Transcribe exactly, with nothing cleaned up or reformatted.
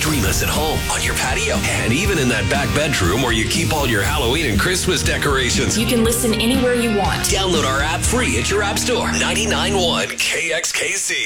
Stream us at home, on your patio, and even in that back bedroom where you keep all your Halloween and Christmas decorations. You can listen anywhere you want. Download our app free at your app store. ninety-nine point one K X K C.